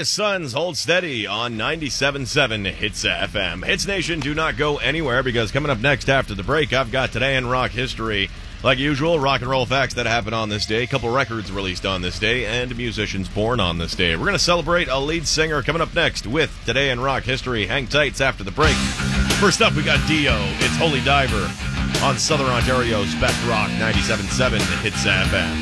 Glorious Sons hold steady on 97.7 Hits FM. Hits Nation, do not go anywhere, because coming up next after the break, I've got Today in Rock History. Like usual, rock and roll facts that happened on this day, a couple records released on this day, and musicians born on this day. We're going to celebrate a lead singer coming up next with Today in Rock History. Hang tight after the break. First up, we got Dio. It's Holy Diver on Southern Ontario's Best Rock 97.7 Hits FM.